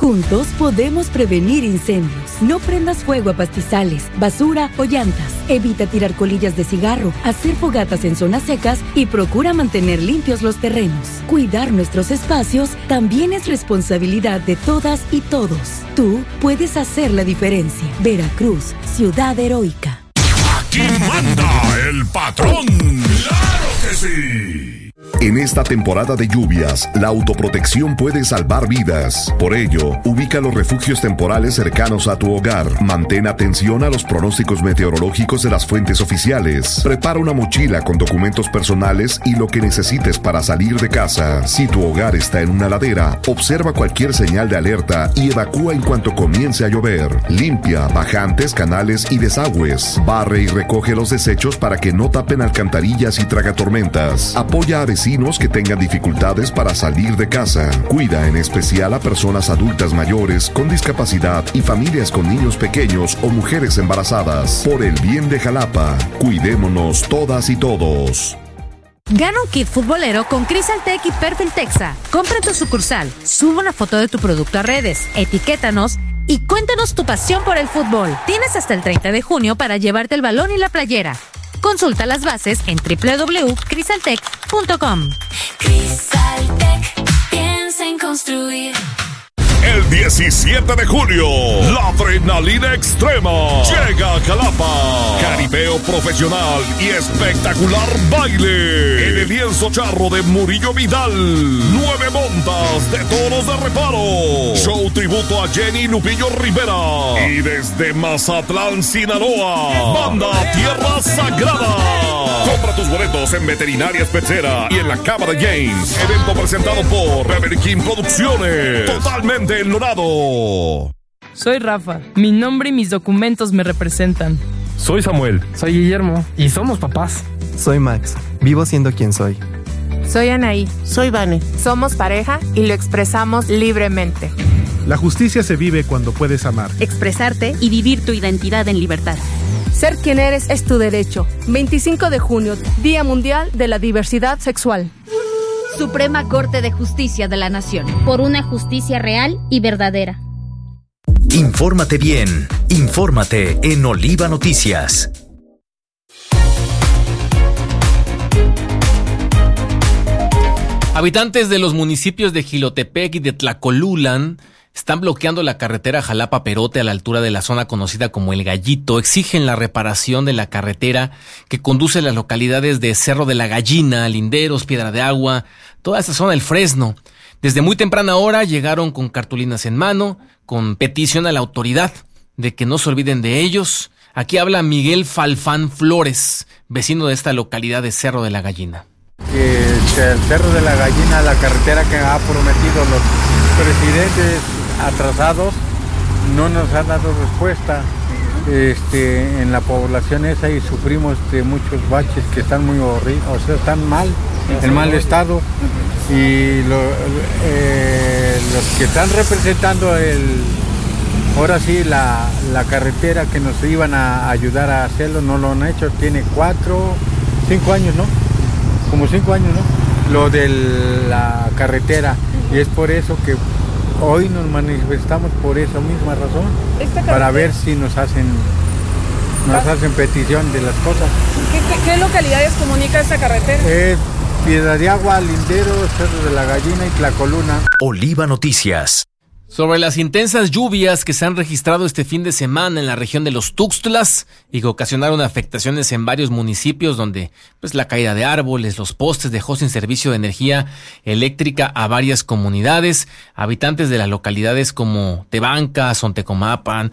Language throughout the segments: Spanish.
Juntos podemos prevenir incendios. No prendas fuego a pastizales, basura o llantas. Evita tirar colillas de cigarro, hacer fogatas en zonas secas y procura mantener limpios los terrenos. Cuidar nuestros espacios también es responsabilidad de todas y todos. Tú puedes hacer la diferencia. Veracruz, ciudad heroica. Aquí manda el patrón. ¡Claro que sí! En esta temporada de lluvias, la autoprotección puede salvar vidas. Por ello, ubica los refugios temporales cercanos a tu hogar. Mantén atención a los pronósticos meteorológicos de las fuentes oficiales. Prepara una mochila con documentos personales y lo que necesites para salir de casa. Si tu hogar está en una ladera, observa cualquier señal de alerta y evacúa en cuanto comience a llover. Limpia bajantes, canales y desagües. Barre y recoge los desechos para que no tapen alcantarillas y tragatormentas. Apoya a vecinos que tengan dificultades para salir de casa. Cuida en especial a personas adultas mayores con discapacidad y familias con niños pequeños o mujeres embarazadas. Por el bien de Jalapa, cuidémonos todas y todos. Gana un kit futbolero con Crisaltec y Perfil Texa. Compra en tu sucursal, sube una foto de tu producto a redes, etiquétanos y cuéntanos tu pasión por el fútbol. Tienes hasta el 30 de junio para llevarte el balón y la playera. Consulta las bases en www.crisaltec.com. Crisaltec, piensa en construir. El 17 de julio, la adrenalina extrema llega a Jalapa. Caribeo profesional y espectacular baile en el lienzo charro de Murillo Vidal. 9 montas de toros de reparo. Show tributo a Jenny Lupillo Rivera. Y desde Mazatlán, Sinaloa, banda Tierra Sagrada. Compra tus boletos en Veterinarias Pechera y en la Cámara James. Evento presentado por Beverly King Producciones. Totalmente El Dorado. Soy Rafa. Mi nombre y mis documentos me representan. Soy Samuel. Soy Guillermo. Y somos papás. Soy Max. Vivo siendo quien soy. Soy Anaí. Soy Vane. Somos pareja y lo expresamos libremente. La justicia se vive cuando puedes amar, expresarte y vivir tu identidad en libertad. Ser quien eres es tu derecho. 25 de junio, Día Mundial de la Diversidad Sexual. Suprema Corte de Justicia de la Nación. Por una justicia real y verdadera. Infórmate bien. Infórmate en Oliva Noticias. Habitantes de los municipios de Jilotepec y de Tlacolulan están bloqueando la carretera Jalapa-Perote a la altura de la zona conocida como El Gallito. Exigen la reparación de la carretera que conduce a las localidades de Cerro de la Gallina, Linderos, Piedra de Agua, toda esta zona del Fresno. Desde muy temprana hora llegaron con cartulinas en mano, con petición a la autoridad de que no se olviden de ellos. Aquí habla Miguel Falfán Flores, vecino de esta localidad de Cerro de la Gallina. Que el Cerro de la Gallina, la carretera que ha prometido los presidentes atrasados, no nos han dado respuesta en la población esa y sufrimos muchos baches que están muy horribles, o sea, están mal, en mal estado, y los que están representando ahora sí la carretera que nos iban a ayudar a hacerlo, no lo han hecho. Tiene 5 años, ¿no? Como 5 años, ¿no? Lo de la carretera, y es por eso que hoy nos manifestamos por esa misma razón, para ver si nos hacen petición de las cosas. ¿Qué localidades comunica esta carretera? Piedra de Agua, Linderos, Cerro de la Gallina y Tlacoluna. Oliva Noticias. Sobre las intensas lluvias que se han registrado este fin de semana en la región de los Tuxtlas y que ocasionaron afectaciones en varios municipios donde la caída de árboles, los postes dejó sin servicio de energía eléctrica a varias comunidades. Habitantes de las localidades como Tebanca, Sontecomapan,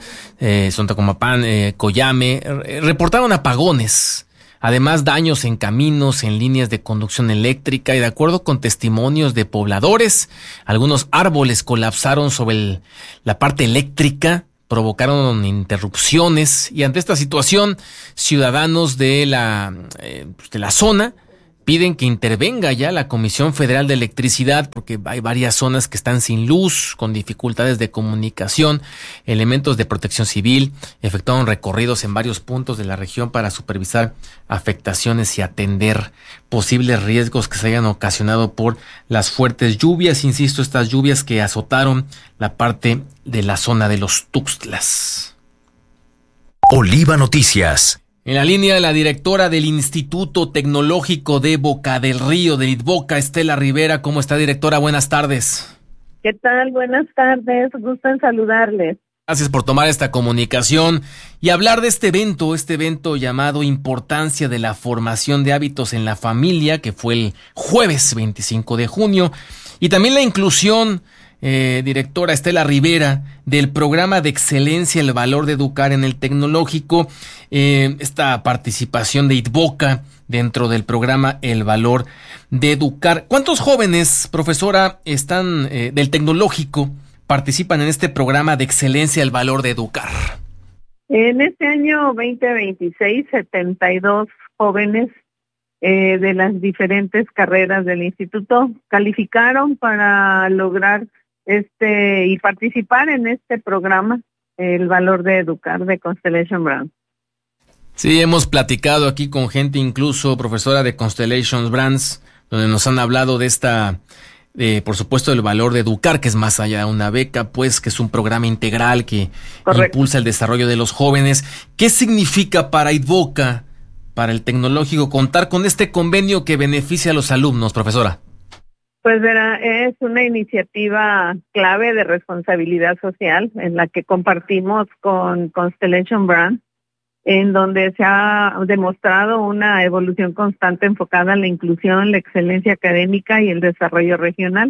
Coyame, reportaron apagones. Además, daños en caminos, en líneas de conducción eléctrica y de acuerdo con testimonios de pobladores, algunos árboles colapsaron sobre la parte eléctrica, provocaron interrupciones y ante esta situación, ciudadanos de la zona piden que intervenga ya la Comisión Federal de Electricidad porque hay varias zonas que están sin luz, con dificultades de comunicación. Elementos de Protección Civil efectuaron recorridos en varios puntos de la región para supervisar afectaciones y atender posibles riesgos que se hayan ocasionado por las fuertes lluvias. Insisto, estas lluvias que azotaron la parte de la zona de los Tuxtlas. Oliva Noticias. En la línea, la directora del Instituto Tecnológico de Boca del Río, de ITBOCA, Estela Rivera. ¿Cómo está, directora? Buenas tardes. ¿Qué tal? Buenas tardes. Gusto en saludarles. Gracias por tomar esta comunicación y hablar de este evento llamado Importancia de la Formación de Hábitos en la Familia, que fue el jueves 25 de junio, y también la inclusión, directora Estela Rivera, del programa de excelencia El Valor de Educar en el Tecnológico, esta participación de ITBOCA dentro del programa El Valor de Educar. ¿Cuántos jóvenes, profesora, están del Tecnológico participan en este programa de excelencia El Valor de Educar? En este año 2026, 72 jóvenes de las diferentes carreras del instituto calificaron para lograr y participar en este programa, El Valor de Educar, de Constellation Brands. Sí, hemos platicado aquí con gente, incluso profesora de Constellation Brands, donde nos han hablado de esta, por supuesto, el valor de educar, que es más allá de una beca, pues, que es un programa integral que impulsa el desarrollo de los jóvenes. ¿Qué significa para ITBOCA, para el Tecnológico, contar con este convenio que beneficia a los alumnos, profesora? Pues verá, es una iniciativa clave de responsabilidad social en la que compartimos con Constellation Brands, en donde se ha demostrado una evolución constante enfocada en la inclusión, la excelencia académica y el desarrollo regional.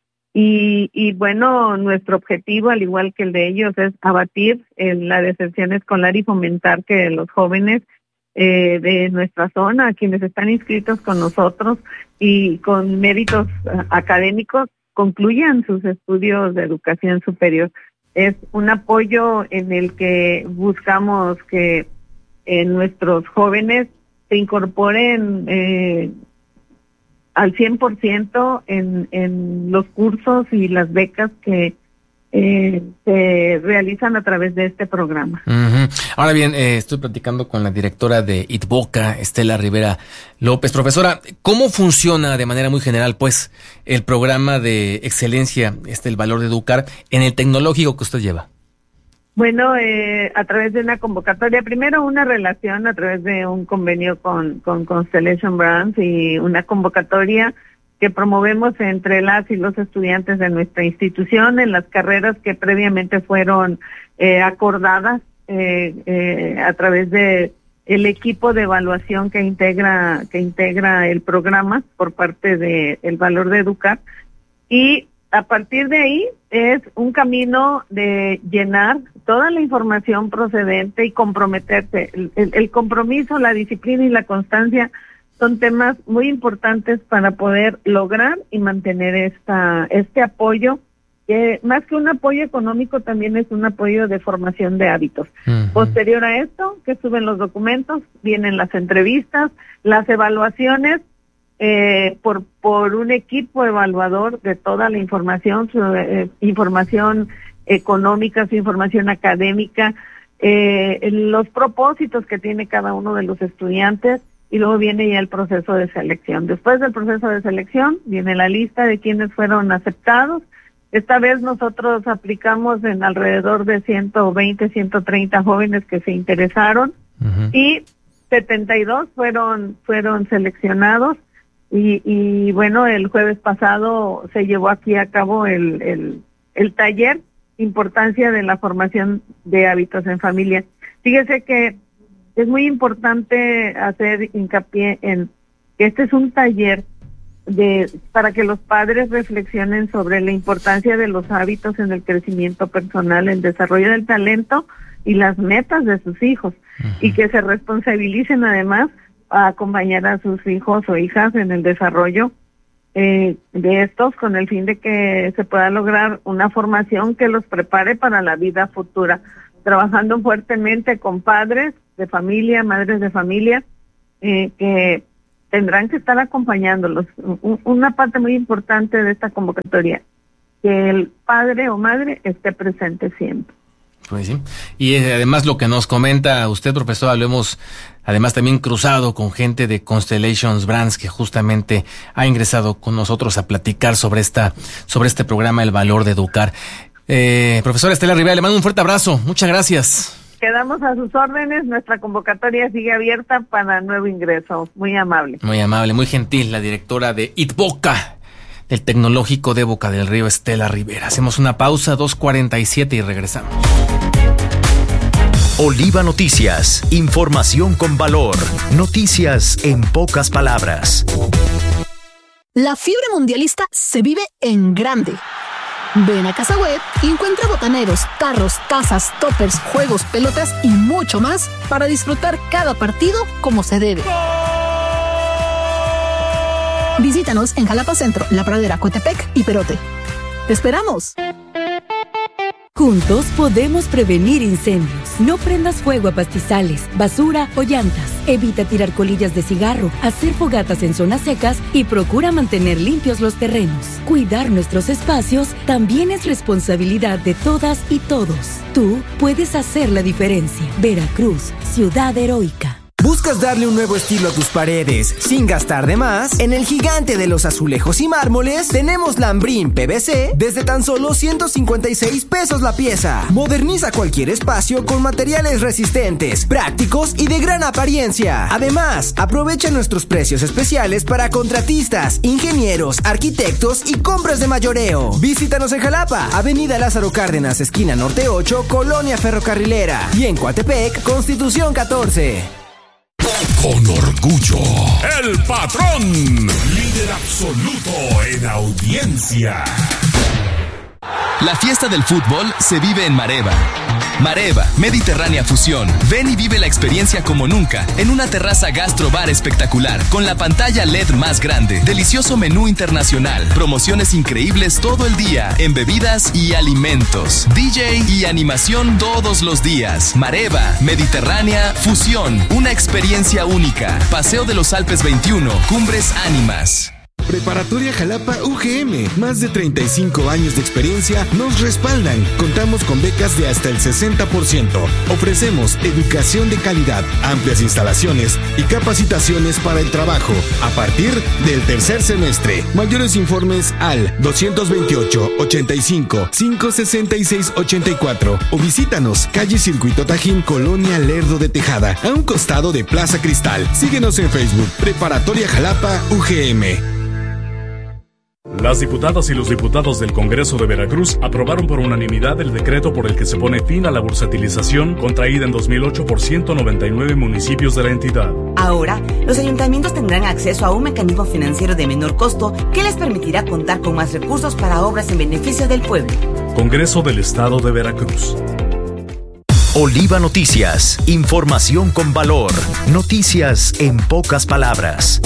Y bueno, nuestro objetivo, al igual que el de ellos, es abatir la deserción escolar y fomentar que los jóvenes de nuestra zona, quienes están inscritos con nosotros y con méritos académicos, concluyan sus estudios de educación superior. Es un apoyo en el que buscamos que nuestros jóvenes se incorporen al 100% en los cursos y las becas que se realizan a través de este programa. Uh-huh. Ahora bien, estoy platicando con la directora de ITBOCA, Estela Rivera López. Profesora, ¿cómo funciona de manera muy general, pues, el programa de excelencia, El Valor de Educar, en el Tecnológico que usted lleva? Bueno, a través de una convocatoria, primero una relación a través de un convenio con Constellation Brands y una convocatoria que promovemos entre las y los estudiantes de nuestra institución en las carreras que previamente fueron acordadas a través de el equipo de evaluación que integra el programa por parte de El Valor de Educar. Y a partir de ahí es un camino de llenar toda la información procedente y comprometerse. El compromiso, la disciplina y la constancia son temas muy importantes para poder lograr y mantener este apoyo, que más que un apoyo económico también es un apoyo de formación de hábitos. Uh-huh. Posterior a esto, que suben los documentos, vienen las entrevistas, las evaluaciones por un equipo evaluador de toda la información, su información económica, su información académica, los propósitos que tiene cada uno de los estudiantes. Y luego viene ya el proceso de selección. Después del proceso de selección viene la lista de quienes fueron aceptados. Esta vez nosotros aplicamos en alrededor de 120, 130 jóvenes que se interesaron. Uh-huh. Y 72 fueron seleccionados. Y bueno, el jueves pasado se llevó aquí a cabo el taller Importancia de la Formación de Hábitos en Familia. Fíjese que es muy importante hacer hincapié en que este es un taller para que los padres reflexionen sobre la importancia de los hábitos en el crecimiento personal, el desarrollo del talento y las metas de sus hijos. Uh-huh. Y que se responsabilicen además a acompañar a sus hijos o hijas en el desarrollo de estos, con el fin de que se pueda lograr una formación que los prepare para la vida futura, trabajando fuertemente con padres de familia, madres de familia, que tendrán que estar acompañándolos. Una parte muy importante de esta convocatoria, que el padre o madre esté presente siempre. Pues sí, y además lo que nos comenta usted, profesora, lo hemos además también cruzado con gente de Constellations Brands que justamente ha ingresado con nosotros a platicar sobre este programa El Valor de Educar. Profesora Estela Rivera, le mando un fuerte abrazo, muchas gracias. Quedamos a sus órdenes, nuestra convocatoria sigue abierta para nuevo ingreso, muy amable. Muy amable, muy gentil, la directora de ITBOCA, del Tecnológico de Boca del Río, Estela Rivera. Hacemos una pausa, 2:47 y regresamos. Oliva Noticias, información con valor, noticias en pocas palabras. La fiebre mundialista se vive en grande. Ven a Casa Web y encuentra botaneros, tarros, tazas, toppers, juegos, pelotas y mucho más para disfrutar cada partido como se debe. Visítanos en Jalapa Centro, La Pradera, Coatepec y Perote. ¡Te esperamos! Juntos podemos prevenir incendios. No prendas fuego a pastizales, basura o llantas. Evita tirar colillas de cigarro, hacer fogatas en zonas secas y procura mantener limpios los terrenos. Cuidar nuestros espacios también es responsabilidad de todas y todos. Tú puedes hacer la diferencia. Veracruz, ciudad heroica. ¿Buscas darle un nuevo estilo a tus paredes sin gastar de más? En el gigante de los azulejos y mármoles tenemos Lambrín PVC desde tan solo 156 pesos la pieza. Moderniza cualquier espacio con materiales resistentes, prácticos y de gran apariencia. Además, aprovecha nuestros precios especiales para contratistas, ingenieros, arquitectos y compras de mayoreo. Visítanos en Jalapa, Avenida Lázaro Cárdenas, esquina Norte 8, Colonia Ferrocarrilera. Y en Coatepec, Constitución 14. Con orgullo, el patrón, líder absoluto en audiencia. La fiesta del fútbol se vive en Mareva. Mareva, Mediterránea Fusión. Ven y vive la experiencia como nunca en una terraza gastro-bar espectacular con la pantalla LED más grande, delicioso menú internacional, promociones increíbles todo el día en bebidas y alimentos, DJ y animación todos los días. Mareva, Mediterránea Fusión, una experiencia única. Paseo de los Alpes 21, Cumbres Ánimas. Preparatoria Jalapa UGM, más de 35 años de experiencia nos respaldan. Contamos con becas de hasta el 60%. Ofrecemos educación de calidad, amplias instalaciones y capacitaciones para el trabajo a partir del tercer semestre. Mayores informes al 228-85-566-84 o visítanos, calle Circuito Tajín, Colonia Lerdo de Tejada, a un costado de Plaza Cristal. Síguenos en Facebook, Preparatoria Jalapa UGM. Las diputadas y los diputados del Congreso de Veracruz aprobaron por unanimidad el decreto por el que se pone fin a la bursatilización contraída en 2008 por 199 municipios de la entidad. Ahora, los ayuntamientos tendrán acceso a un mecanismo financiero de menor costo que les permitirá contar con más recursos para obras en beneficio del pueblo. Congreso del Estado de Veracruz. Oliva Noticias, información con valor, noticias en pocas palabras.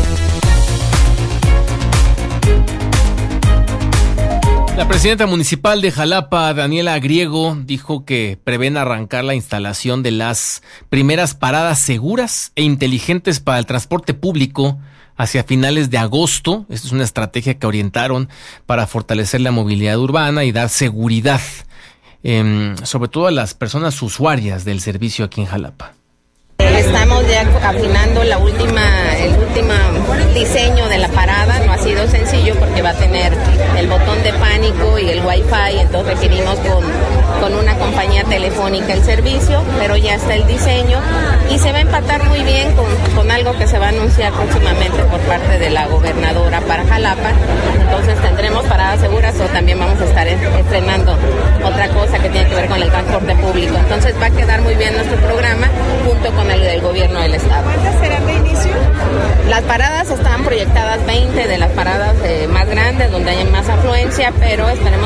La presidenta municipal de Jalapa, Daniela Griego, dijo que prevén arrancar la instalación de las primeras paradas seguras e inteligentes para el transporte público hacia finales de agosto. Esta es una estrategia que orientaron para fortalecer la movilidad urbana y dar seguridad, sobre todo a las personas usuarias del servicio aquí en Jalapa. Estamos ya afinando el último diseño de la parada. No ha sido sencillo porque va a tener el botón de pánico y el Wi-Fi, entonces requerimos con una compañía telefónica el servicio, pero ya está el diseño y se va a empatar muy bien con algo que se va a anunciar próximamente por parte de la gobernadora para Jalapa. Entonces tendremos paradas seguras, o también vamos a estar estrenando otra cosa que tiene que ver con el transporte público. Entonces va a quedar muy bien nuestro programa junto con el del gobierno del estado. ¿Cuántas serán de inicio? Las paradas están proyectadas 20 de las paradas más grandes, donde hay más afluencia, pero esperemos nos alcance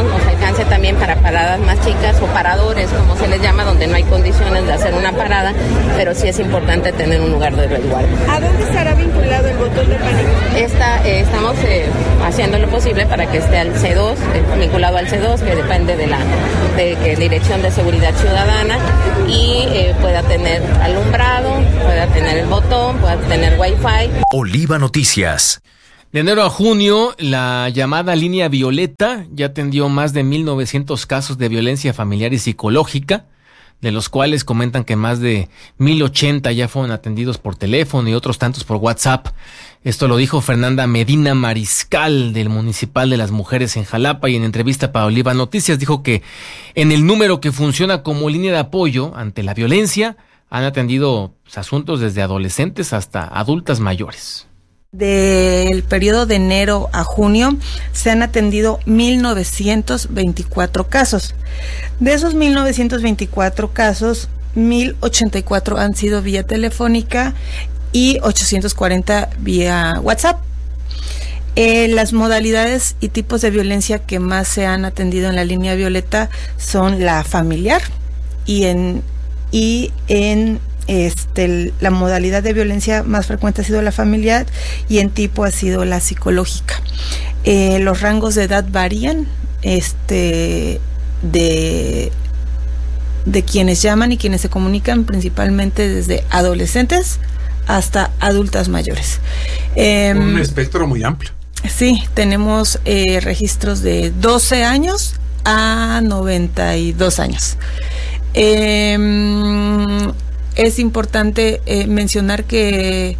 alcance también para paradas más chicas o paradores, como se les llama, donde no hay condiciones de hacer una parada, pero sí es importante tener un lugar de resguardo. ¿A dónde estará vinculado el botón de pánico? Estamos haciendo lo posible para que esté al C2, vinculado al C2, que depende de la Dirección de Seguridad Ciudadana, y pueda tener alumbrado, pueda tener el botón, pueda tener Wi-Fi. Oliva Noticias. De enero a junio, la llamada línea Violeta ya atendió más de 1,900 casos de violencia familiar y psicológica, de los cuales comentan que más de 1,080 ya fueron atendidos por teléfono y otros tantos por WhatsApp. Esto lo dijo Fernanda Medina Mariscal, del Municipal de las Mujeres en Jalapa, y en entrevista para Oliva Noticias dijo que en el número que funciona como línea de apoyo ante la violencia han atendido asuntos desde adolescentes hasta adultas mayores. Del periodo de enero a junio se han atendido 1,924 casos. De esos 1,924 casos, 1,084 han sido vía telefónica y 840 vía WhatsApp. Las modalidades y tipos de violencia que más se han atendido en la línea Violeta son la familiar y en la modalidad de violencia más frecuente ha sido la familiar y en tipo ha sido la psicológica. Los rangos de edad varían de quienes llaman y quienes se comunican, principalmente desde adolescentes hasta adultas mayores. Un espectro muy amplio. Sí, tenemos registros de 12 años a 92 años. Es importante mencionar que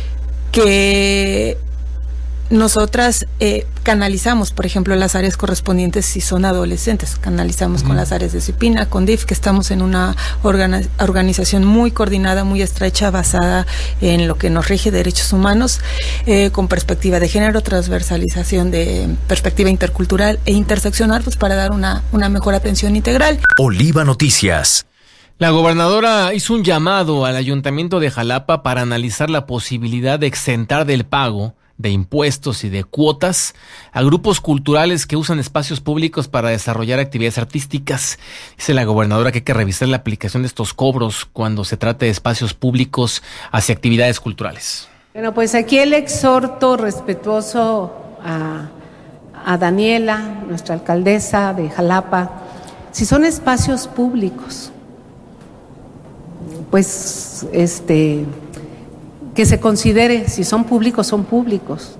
nosotras canalizamos, por ejemplo, las áreas correspondientes si son adolescentes. Canalizamos con las áreas de CIPINA, con DIF, que estamos en una organización muy coordinada, muy estrecha, basada en lo que nos rige derechos humanos, con perspectiva de género, transversalización de perspectiva intercultural e interseccional, pues para dar una mejor atención integral. Oliva Noticias. La gobernadora hizo un llamado al Ayuntamiento de Jalapa para analizar la posibilidad de exentar del pago de impuestos y de cuotas a grupos culturales que usan espacios públicos para desarrollar actividades artísticas. Dice la gobernadora que hay que revisar la aplicación de estos cobros cuando se trate de espacios públicos hacia actividades culturales. Bueno, pues aquí el exhorto respetuoso a Daniela, nuestra alcaldesa de Jalapa, si son espacios públicos, pues que se considere, si son públicos, son públicos.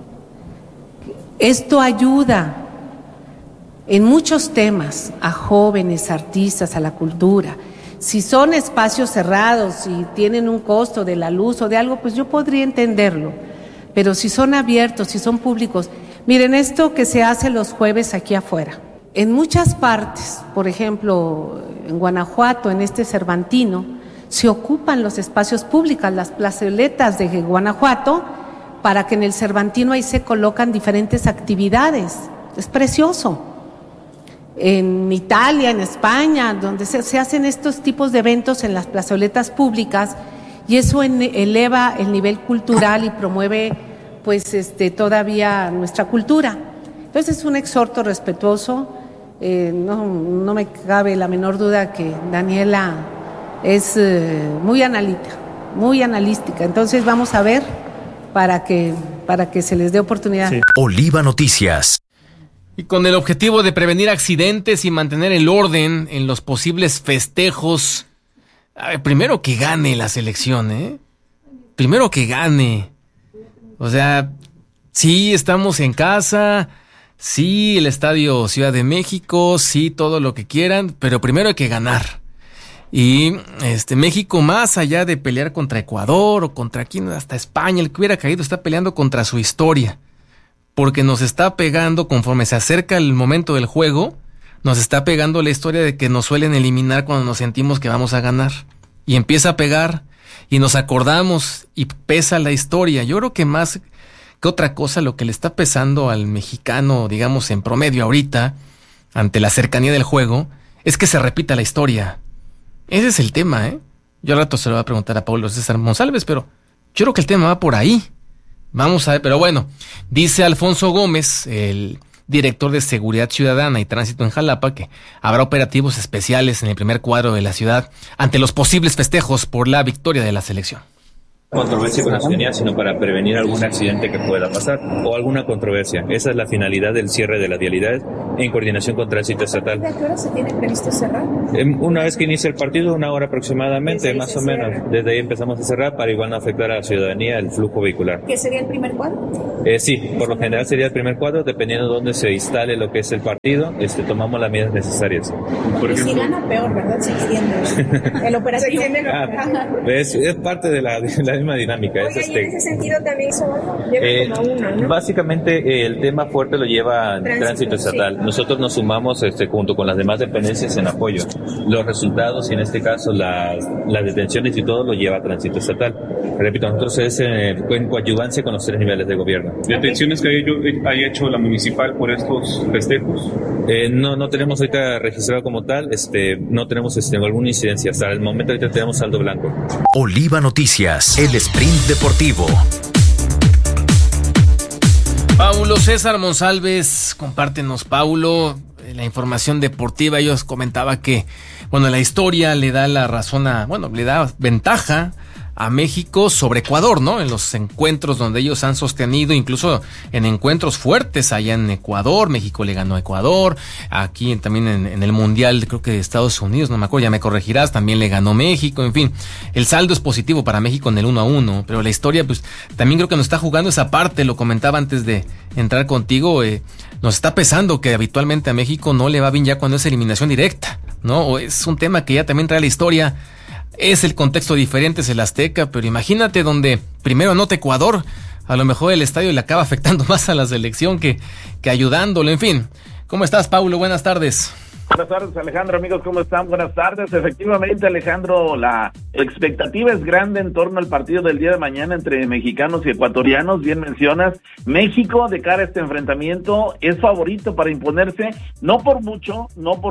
Esto ayuda en muchos temas a jóvenes, artistas, a la cultura. Si son espacios cerrados y tienen un costo de la luz o de algo, pues yo podría entenderlo. Pero si son abiertos, si son públicos, miren esto que se hace los jueves aquí afuera. En muchas partes, por ejemplo, en Guanajuato, en este Cervantino, se ocupan los espacios públicos, las plazoletas de Guanajuato, para que en el Cervantino ahí se colocan diferentes actividades. Es precioso. En Italia, en España, donde se hacen estos tipos de eventos en las plazoletas públicas, y eso eleva el nivel cultural y promueve pues todavía nuestra cultura. Entonces es un exhorto respetuoso. No me cabe la menor duda que Daniela es muy analítica. Entonces vamos a ver para que se les dé oportunidad. Sí. Oliva Noticias. Y con el objetivo de prevenir accidentes y mantener el orden en los posibles festejos, primero que gane la selección, Primero que gane. O sea, sí, estamos en casa, sí, el Estadio Ciudad de México, sí, todo lo que quieran, pero primero hay que ganar. Y México, más allá de pelear contra Ecuador o contra quién, hasta España, el que hubiera caído, está peleando contra su historia. Porque nos está pegando, conforme se acerca el momento del juego, nos está pegando la historia de que nos suelen eliminar cuando nos sentimos que vamos a ganar. Y empieza a pegar, y nos acordamos, y pesa la historia. Yo creo que más que otra cosa, lo que le está pesando al mexicano, digamos, en promedio ahorita, ante la cercanía del juego, es que se repita la historia. Ese es el tema, Yo al rato se lo voy a preguntar a Pablo César Monsalves, pero yo creo que el tema va por ahí. Vamos a ver, pero bueno, dice Alfonso Gómez, el director de Seguridad Ciudadana y Tránsito en Jalapa, que habrá operativos especiales en el primer cuadro de la ciudad ante los posibles festejos por la victoria de la selección. Controversia con la ciudadanía, sino para prevenir algún accidente que pueda pasar o alguna controversia. Esa es la finalidad del cierre de las vialidades en coordinación con Tránsito Estatal. ¿De qué hora se tiene previsto cerrar? Una vez que inicia el partido, 1 hora aproximadamente, más o menos. Desde ahí empezamos a cerrar para igual no afectar a la ciudadanía el flujo vehicular. ¿Qué sería el primer cuadro? Sí, por lo general sería el primer cuadro, dependiendo de dónde se instale lo que es el partido, tomamos las medidas necesarias. Por ejemplo, si gana peor, ¿verdad? Se extiende el operativo. Es parte de la misma dinámica. Oye, y en ese sentido también lleva como uno, ¿no? Básicamente el tema fuerte lo lleva Tránsito Estatal. Sí. Nosotros nos sumamos junto con las demás dependencias en apoyo. Los resultados y en este caso las detenciones y todo lo lleva Tránsito Estatal. Repito, nosotros es en coadyuvancia con los 3 niveles de gobierno. ¿Detenciones que haya hecho la municipal por estos festejos? No tenemos ahorita registrado como tal, no tenemos alguna incidencia. Hasta el momento ahorita tenemos saldo blanco. Oliva Noticias, el sprint deportivo. Paulo César Monsalves, compártenos, Paulo, la información deportiva. Ellos comentaba que, la historia le da la razón le da ventaja a México sobre Ecuador, ¿no? En los encuentros donde ellos han sostenido, incluso en encuentros fuertes allá en Ecuador, México le ganó a Ecuador, aquí también en el Mundial, creo que de Estados Unidos, no me acuerdo, ya me corregirás, también le ganó México, en fin, el saldo es positivo para México en el 1-1, pero la historia, pues, también creo que nos está jugando esa parte, lo comentaba antes de entrar contigo, nos está pesando que habitualmente a México no le va bien ya cuando es eliminación directa, ¿no? O es un tema que ya también trae la historia. Es el contexto diferente, es el Azteca, pero imagínate donde primero anota Ecuador, a lo mejor el estadio le acaba afectando más a la selección que ayudándolo, en fin. ¿Cómo estás, Paulo? Buenas tardes. Buenas tardes, Alejandro. Amigos, ¿cómo están? Buenas tardes. Efectivamente, Alejandro, la expectativa es grande en torno al partido del día de mañana entre mexicanos y ecuatorianos. Bien mencionas, México de cara a este enfrentamiento es favorito para imponerse, no por mucho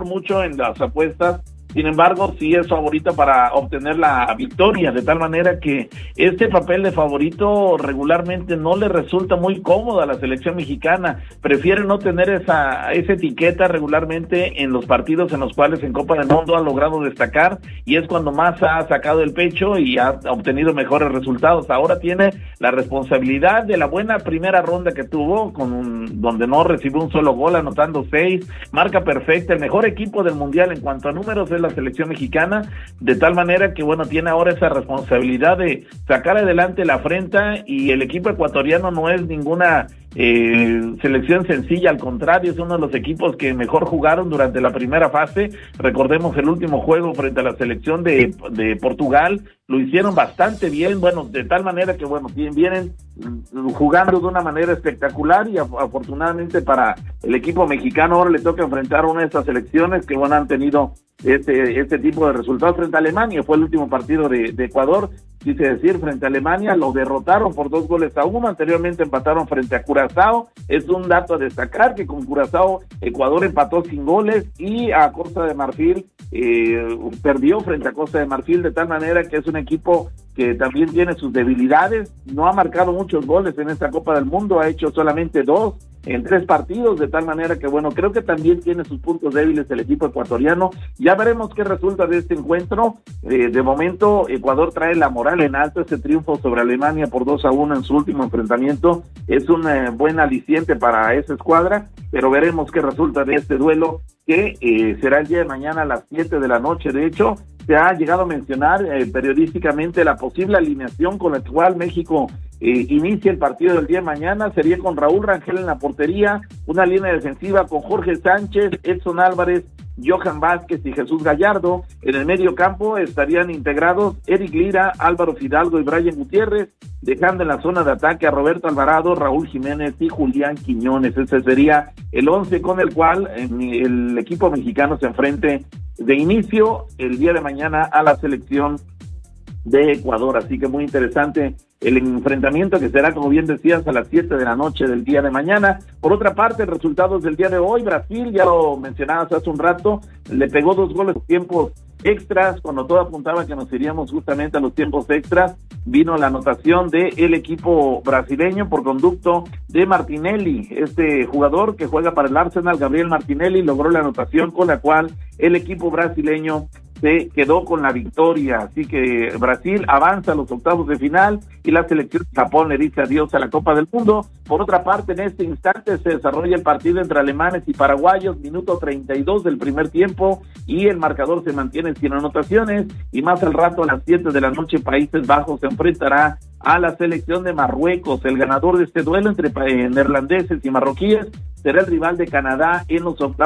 en las apuestas. Sin embargo, sí es favorita para obtener la victoria, de tal manera que este papel de favorito regularmente no le resulta muy cómodo a la selección mexicana. Prefiere no tener esa etiqueta regularmente en los partidos en los cuales en Copa del Mundo ha logrado destacar, y es cuando más ha sacado el pecho y ha obtenido mejores resultados. Ahora tiene la responsabilidad de la buena primera ronda que tuvo, donde no recibió un solo gol, anotando 6, marca perfecta, el mejor equipo del Mundial en cuanto a números es la selección mexicana, de tal manera que tiene ahora esa responsabilidad de sacar adelante la afrenta, y el equipo ecuatoriano no es ninguna selección sencilla, al contrario, es uno de los equipos que mejor jugaron durante la primera fase. Recordemos el último juego frente a la selección de Portugal, lo hicieron bastante bien, de tal manera que vienen jugando de una manera espectacular, y afortunadamente para el equipo mexicano ahora le toca enfrentar a una de estas selecciones que han tenido este tipo de resultados. Frente a Alemania fue el último partido de Ecuador, quise decir, frente a Alemania lo derrotaron por 2-1, anteriormente empataron frente a Curazao. Es un dato a destacar que con Curazao Ecuador empató sin goles, y a Costa de Marfil perdió frente a Costa de Marfil, de tal manera que es un equipo que también tiene sus debilidades, no ha marcado muchos goles en esta Copa del Mundo, ha hecho solamente 2 en 3 partidos, de tal manera que creo que también tiene sus puntos débiles el equipo ecuatoriano. Ya veremos qué resulta de este encuentro. De momento Ecuador trae la moral en alto, este triunfo sobre Alemania por 2-1 en su último enfrentamiento es un buen aliciente para esa escuadra, pero veremos qué resulta de este duelo que será el día de mañana a las 7 de la noche. De hecho, se ha llegado a mencionar periodísticamente la posible alineación con la cual México inicia el partido del día de mañana. Sería con Raúl Rangel en la portería, una línea defensiva con Jorge Sánchez, Edson Álvarez, Johan Vázquez y Jesús Gallardo. En el medio campo estarían integrados Eric Lira, Álvaro Fidalgo y Brian Gutiérrez, dejando en la zona de ataque a Roberto Alvarado, Raúl Jiménez y Julián Quiñones. Ese sería el 11 con el cual el equipo mexicano se enfrente de inicio el día de mañana a la selección de Ecuador. Así que muy interesante el enfrentamiento, que será, como bien decías, a las 7 de la noche del día de mañana. Por otra parte, resultados del día de hoy: Brasil, ya lo mencionabas hace un rato, le pegó 2 goles en tiempos extras, cuando todo apuntaba que nos iríamos justamente a los tiempos extras. vino la anotación del equipo brasileño por conducto de Martinelli. Este jugador que juega para el Arsenal, Gabriel Martinelli, logró la anotación con la cual el equipo brasileño se quedó con la victoria. Así que Brasil avanza a los octavos de final y la selección de Japón le dice adiós a la Copa del Mundo. Por otra parte, en este instante se desarrolla el partido entre alemanes y paraguayos, minuto 32 del primer tiempo, y el marcador se mantiene sin anotaciones, y más al rato a las 7 de la noche Países Bajos se enfrentará a la selección de Marruecos. El ganador de este duelo entre neerlandeses y marroquíes será el rival de Canadá en los octavos